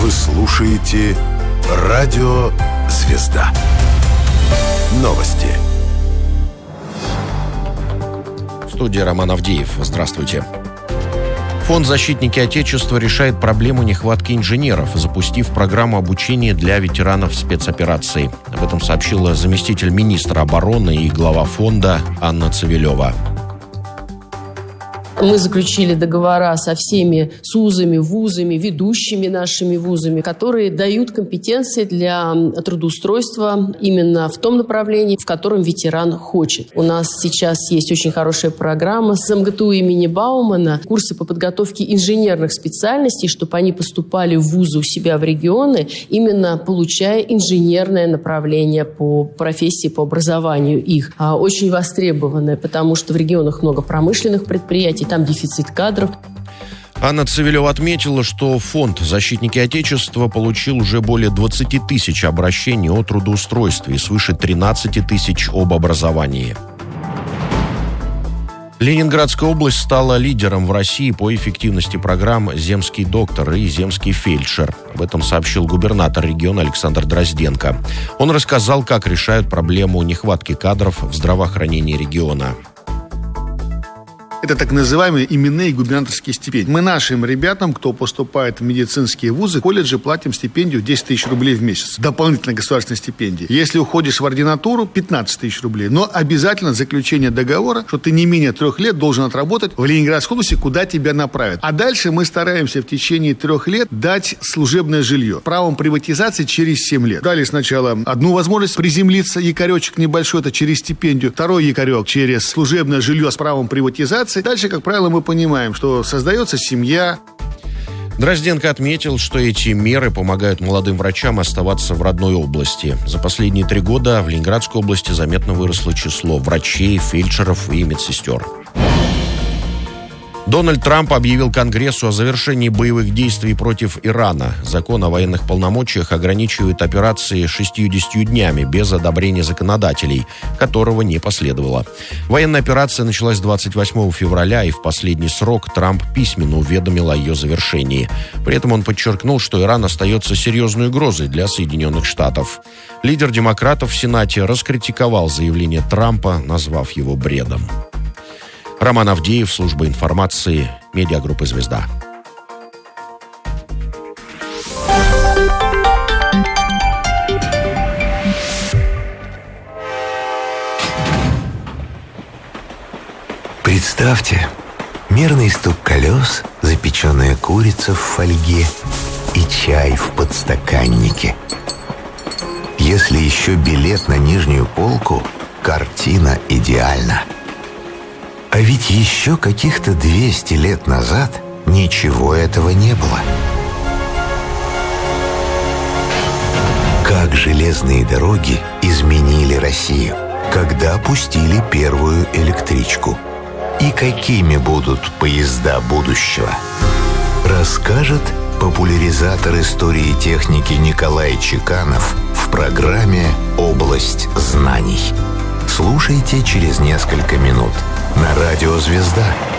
Вы слушаете Радио Звезда. Новости. В студии Роман Авдеев. Здравствуйте. Фонд «Защитники Отечества» решает проблему нехватки инженеров, запустив программу обучения для ветеранов спецопераций. Об этом сообщила заместитель министра обороны и глава фонда Анна Цивилева. Мы заключили договора со всеми СУЗами, вузами, ведущими нашими вузами, которые дают компетенции для трудоустройства именно в том направлении, в котором ветеран хочет. У нас сейчас есть очень хорошая программа с МГТУ имени Баумана, курсы по подготовке инженерных специальностей, чтобы они поступали в вузы у себя в регионы, именно получая инженерное направление по профессии, по образованию их. Очень востребованное, потому что в регионах много промышленных предприятий, там дефицит кадров. Анна Цивилева отметила, что фонд «Защитники Отечества» получил уже более 20 тысяч обращений о трудоустройстве и свыше 13 тысяч об образовании. Ленинградская область стала лидером в России по эффективности программ «Земский доктор» и «Земский фельдшер». Об этом сообщил губернатор региона Александр Дрозденко. Он рассказал, как решают проблему нехватки кадров в здравоохранении региона. Это так называемые именные губернаторские стипендии. Мы нашим ребятам, кто поступает в медицинские вузы, колледжи, платим стипендию 10 тысяч рублей в месяц. Дополнительная государственная стипендия. Если уходишь в ординатуру, 15 тысяч рублей. Но обязательно заключение договора, что ты не менее 3 лет должен отработать в Ленинградской области, куда тебя направят. А дальше мы стараемся в течение 3 лет дать служебное жилье. Правом приватизации через 7 лет. Дали сначала одну возможность приземлиться, якоречек небольшой, это через стипендию. Второй якорек через служебное жилье с правом приватизации. Дальше, как правило, мы понимаем, что создается семья. Дрозденко отметил, что эти меры помогают молодым врачам оставаться в родной области. За последние 3 года в Ленинградской области заметно выросло число врачей, фельдшеров и медсестер. Дональд Трамп объявил Конгрессу о завершении боевых действий против Ирана. Закон о военных полномочиях ограничивает операции 60 днями без одобрения законодателей, которого не последовало. Военная операция началась 28 февраля, и в последний срок Трамп письменно уведомил о ее завершении. При этом он подчеркнул, что Иран остается серьезной угрозой для Соединенных Штатов. Лидер демократов в Сенате раскритиковал заявление Трампа, назвав его бредом. Роман Авдеев, служба информации, медиагруппа «Звезда». Представьте, мерный стук колес, запеченная курица в фольге и чай в подстаканнике. Если еще билет на нижнюю полку, картина идеальна. А ведь еще каких-то 200 лет назад ничего этого не было. Как железные дороги изменили Россию, когда пустили первую электричку. И какими будут поезда будущего, расскажет популяризатор истории и техники Николай Чеканов в программе «Область знаний». Слушайте через несколько минут на радио «Звезда».